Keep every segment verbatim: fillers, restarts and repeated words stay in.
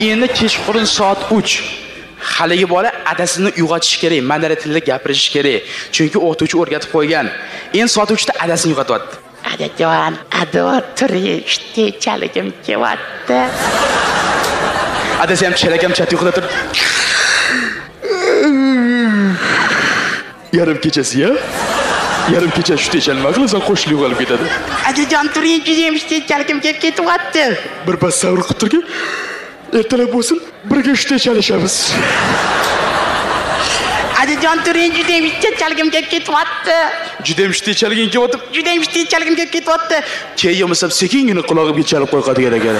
Endi kechqurun soat uch. Haligi bola adasini uyg'otish kerak, mandarin tilida gapirish kerak. Chunki o'qituvchi o'rgatib qo'ygan. Endi soat uchda adasini uyg'otyapti. Adajon, ado turishdi, chaligim kelyapti. Adasi ham chalakam chat uxlab turib. Yarim kechasi-ya? Yarim kecha shu techalma qilasan, qo'shilib uyg'onib ketadi. Adajon, turing, judayam chaligim kelib ketyapti. Bir pas savr qilib turgan. Ertalab bo'lsin, birga shu techalashamiz. Adajon, turing, judayam chaligim kelib ketyapti. Judayam shu techaliging kelyapti. Judayam chaligim kelib ketyapti. Keyin bo'lsa sekingina qulog'imga chalib qo'yadigan ekan.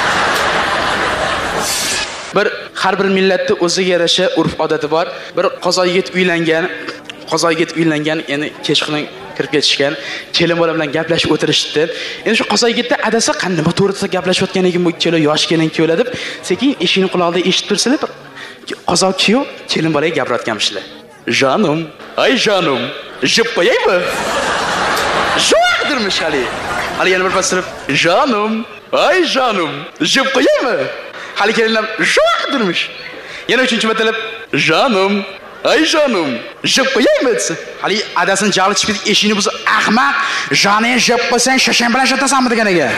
Bir har bir millatning o'ziga yarasha urf-odati bor. Bir qozoq yigit uylangan, qozoq yigit uylangan, endi kechqurun kirib ketishgan. Kelin bola bilan gaplashib o'tirishdi. Endi shu qozoq yigitda adasi qanday to'g'risida gaplashayotgan ekan bu ikkala yosh kelin kuyovlar deb, sekin eshikning quloqida eshitib tursalar, qozoq kuyov kelin bolaga gapirayotganmishlar. "Jonim, ay jonim, jib qo'yaymi?" Jo'qdirmish hali. Hali yana bir pas turib, "Jonim, ay jonim, jib qo'yaymi?" Hali kelinlar jo'qdirmish. Yana uchinchi martalab, "Jonim, ay jonim, jib qo'yaymi?" desa. Hali adasini jahli chiqib ketib, eshikni buzib, "Ahmaq, joning jib qo'ysang, shashan bilan shatasanmi?" degan ekan.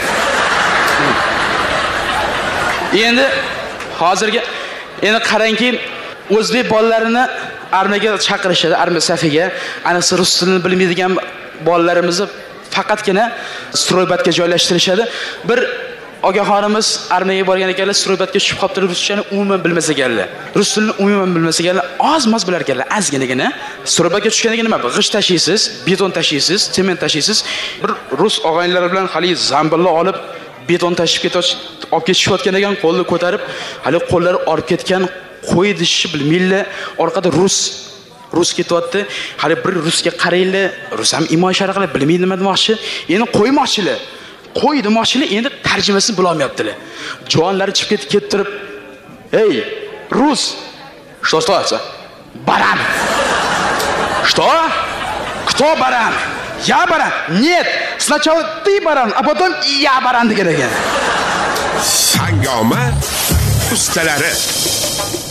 Endi hozirgi endi qarangki, o'zbek bolalarini armiyaga chaqirishadi, armiya safiga. Ayniqsa rus tilini bilmaydigan bolalarimizni faqatgina stroybatga joylashtirishadi. Bir ogaxonimiz armiyaga borgan ekanlar, stroybatga tushib qolibdi, ruschani umuman bilmas ekanlar. Rus tilini umuman bilmas ekanlar, oz-moz bilar ekanlar, azginagina. Stroybatga tushgandan keyin nima? G'isht tashiysiz, beton tashiysiz, sement tashiysiz. Bir rus og'aynilari bilan hali zambilni olib beton tashib ketib, olib ketishayotgan ekan, qo'lni ko'tarib, hali qo'llari orib ketgan, qo'y dishni bilmaylar, orqada rus rus ketyapti. Hali bir rusga qaranglar, rus ham imo ishora qilib bilmaydi nima demoqchi. Endi qo'ymoqchilar. Qo'y demoqchilar, endi tarjimasini bila olmayaptilar. Jonlari chiqib ketib ketib turib, "Ey, rus, что стало? Баран. Что? Кто баран? Я баран? Нет, сначала ты баран, а потом я баран" degan ekan. Hangoma ustalari